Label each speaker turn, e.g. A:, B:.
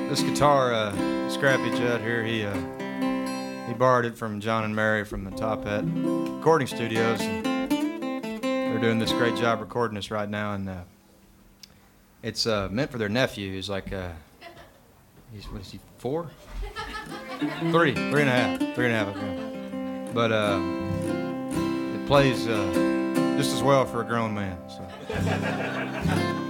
A: This guitar, Scrappy Judd here, he borrowed it from John and Mary from the Top Hat Recording Studios, and they're doing this great job recording this right now, and it's meant for their nephew. He's like, what is he, 4? 3 and a half. Okay. But it plays just as well for a grown man. So.